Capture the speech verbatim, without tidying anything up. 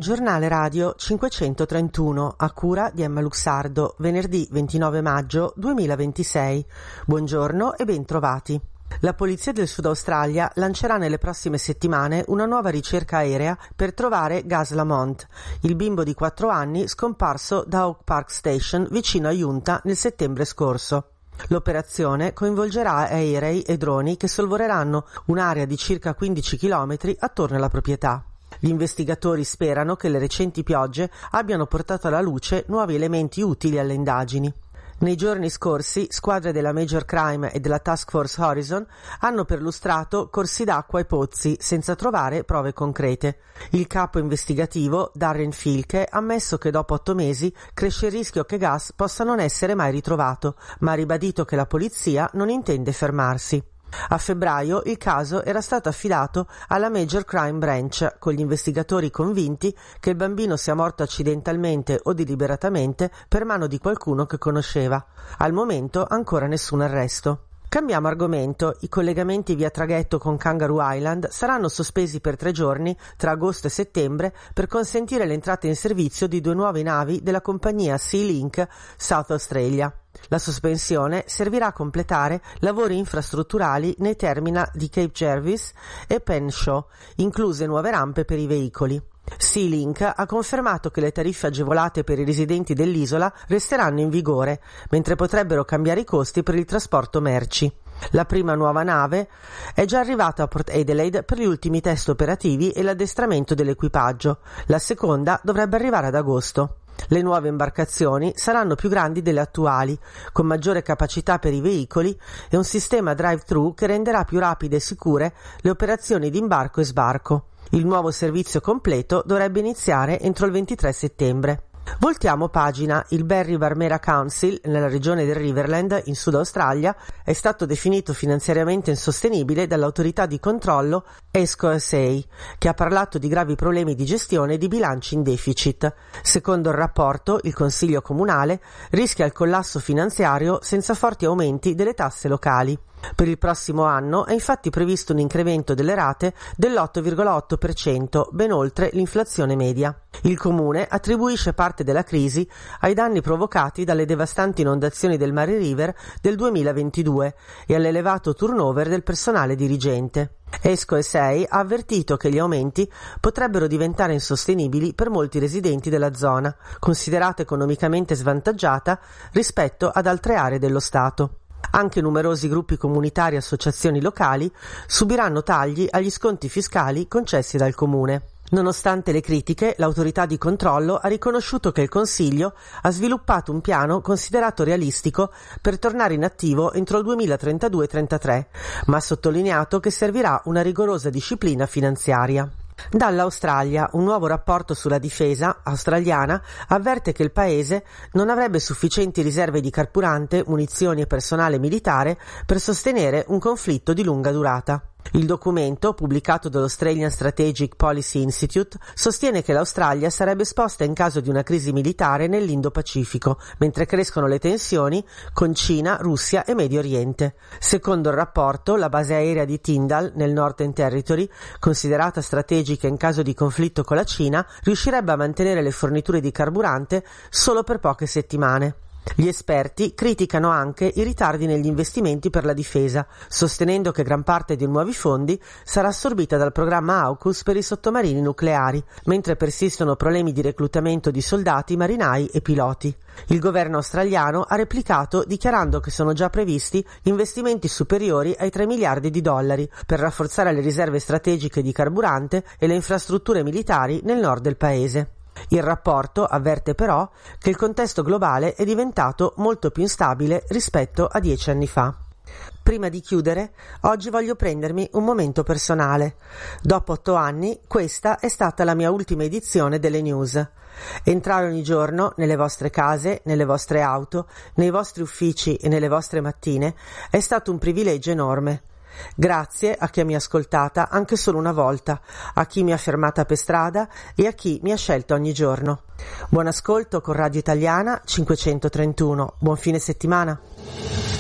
Giornale radio cinquecentotrentuno a cura di Emma Luxardo, venerdì ventinove maggio duemilaventisei. Buongiorno e ben trovati. La polizia del Sud Australia lancerà nelle prossime settimane una nuova ricerca aerea per trovare Gus Lamont, il bimbo di quattro anni scomparso da Oak Park Station vicino a Junta nel settembre scorso. L'operazione coinvolgerà aerei e droni che sorvoleranno un'area di circa quindici chilometri attorno alla proprietà. Gli investigatori sperano che le recenti piogge abbiano portato alla luce nuovi elementi utili alle indagini. Nei giorni scorsi, squadre della Major Crime e della Task Force Horizon hanno perlustrato corsi d'acqua e pozzi senza trovare prove concrete. Il capo investigativo, Darren Filke, ha ammesso che dopo otto mesi cresce il rischio che Gus possa non essere mai ritrovato, ma ha ribadito che la polizia non intende fermarsi. A febbraio il caso era stato affidato alla Major Crime Branch, con gli investigatori convinti che il bambino sia morto accidentalmente o deliberatamente per mano di qualcuno che conosceva. Al momento ancora nessun arresto. Cambiamo argomento. I collegamenti via traghetto con Kangaroo Island saranno sospesi per tre giorni tra agosto e settembre per consentire l'entrata in servizio di due nuove navi della compagnia Sea Link South Australia. La sospensione servirà a completare lavori infrastrutturali nei terminal di Cape Jervis e Penshaw, incluse nuove rampe per i veicoli. Sea Link ha confermato che le tariffe agevolate per i residenti dell'isola resteranno in vigore, mentre potrebbero cambiare i costi per il trasporto merci. La prima nuova nave è già arrivata a Port Adelaide per gli ultimi test operativi e l'addestramento dell'equipaggio. La seconda dovrebbe arrivare ad agosto. Le nuove imbarcazioni saranno più grandi delle attuali, con maggiore capacità per i veicoli e un sistema drive-thru che renderà più rapide e sicure le operazioni di imbarco e sbarco. Il nuovo servizio completo dovrebbe iniziare entro il ventitré settembre. Voltiamo pagina. Il Berry Barmera Council, nella regione del Riverland, in Sud Australia, è stato definito finanziariamente insostenibile dall'autorità di controllo E S C O S A, che ha parlato di gravi problemi di gestione e di bilanci in deficit. Secondo il rapporto, il Consiglio Comunale rischia il collasso finanziario senza forti aumenti delle tasse locali. Per il prossimo anno è infatti previsto un incremento delle rate dell'otto virgola otto per cento, ben oltre l'inflazione media. Il comune attribuisce parte della crisi ai danni provocati dalle devastanti inondazioni del Murray River del duemilaventidue e all'elevato turnover del personale dirigente. E S C O S A ha avvertito che gli aumenti potrebbero diventare insostenibili per molti residenti della zona, considerata economicamente svantaggiata rispetto ad altre aree dello Stato. Anche numerosi gruppi comunitari e associazioni locali subiranno tagli agli sconti fiscali concessi dal comune. Nonostante le critiche, l'autorità di controllo ha riconosciuto che il Consiglio ha sviluppato un piano considerato realistico per tornare in attivo entro il duemilatrentadue trentatré, ma ha sottolineato che servirà una rigorosa disciplina finanziaria. Dall'Australia, un nuovo rapporto sulla difesa australiana avverte che il paese non avrebbe sufficienti riserve di carburante, munizioni e personale militare per sostenere un conflitto di lunga durata. Il documento, pubblicato dall'Australian Strategic Policy Institute, sostiene che l'Australia sarebbe esposta in caso di una crisi militare nell'Indo-Pacifico, mentre crescono le tensioni con Cina, Russia e Medio Oriente. Secondo il rapporto, la base aerea di Tyndall, nel Northern Territory, considerata strategica in caso di conflitto con la Cina, riuscirebbe a mantenere le forniture di carburante solo per poche settimane. Gli esperti criticano anche i ritardi negli investimenti per la difesa, sostenendo che gran parte dei nuovi fondi sarà assorbita dal programma AUKUS per i sottomarini nucleari, mentre persistono problemi di reclutamento di soldati, marinai e piloti. Il governo australiano ha replicato dichiarando che sono già previsti investimenti superiori ai tre miliardi di dollari per rafforzare le riserve strategiche di carburante e le infrastrutture militari nel nord del paese. Il rapporto avverte però che il contesto globale è diventato molto più instabile rispetto a dieci anni fa. Prima di chiudere, oggi voglio prendermi un momento personale. Dopo otto anni, questa è stata la mia ultima edizione delle news. Entrare ogni giorno nelle vostre case, nelle vostre auto, nei vostri uffici e nelle vostre mattine è stato un privilegio enorme. Grazie a chi mi ha ascoltata anche solo una volta, a chi mi ha fermata per strada e a chi mi ha scelto ogni giorno. Buon ascolto con Radio Italiana cinquecentotrentuno. Buon fine settimana.